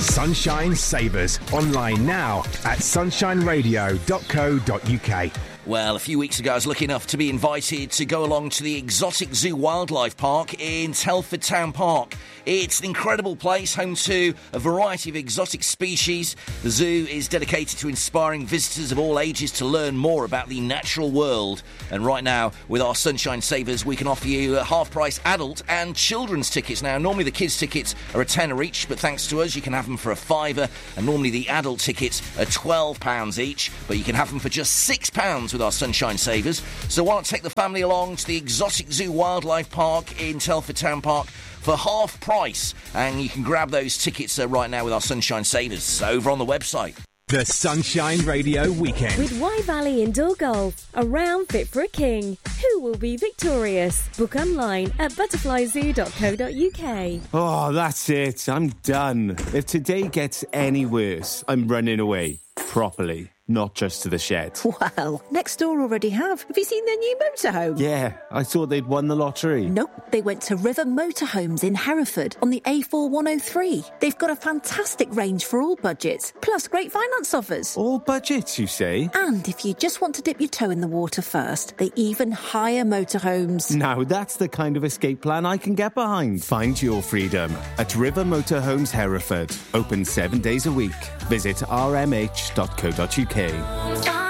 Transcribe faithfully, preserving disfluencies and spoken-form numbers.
Sunshine Savers. Online now at sunshine radio dot co dot uk. Well, a few weeks ago, I was lucky enough to be invited to go along to the Exotic Zoo Wildlife Park in Telford Town Park. It's an incredible place, home to a variety of exotic species. The zoo is dedicated to inspiring visitors of all ages to learn more about the natural world. And right now, with our Sunshine Savers, we can offer you a half-price adult and children's tickets. Now, normally the kids' tickets are a tenner each, but thanks to us, you can have them for a fiver. And normally the adult tickets are twelve pounds each, but you can have them for just six pounds with our Sunshine Savers. So why not take the family along to the Exotic Zoo Wildlife Park in Telford Town Park for half price, and you can grab those tickets uh, right now with our Sunshine Savers over on the website. The Sunshine Radio Weekend. With Y Valley Indoor Golf, a round fit for a king. Who will be victorious? Book online at butterfly zoo dot co dot uk. Oh, that's it. I'm done. If today gets any worse, I'm running away. Properly. Not just to the shed. Well, next door already have. Have you seen their new motorhome? Yeah, I thought they'd won the lottery. Nope, they went to River Motorhomes in Hereford on the A four one oh three. They've got a fantastic range for all budgets, plus great finance offers. All budgets, you say? And if you just want to dip your toe in the water first, they even hire motorhomes. Now that's the kind of escape plan I can get behind. Find your freedom at River Motorhomes Hereford. Open seven days a week. Visit r m h dot co dot uk.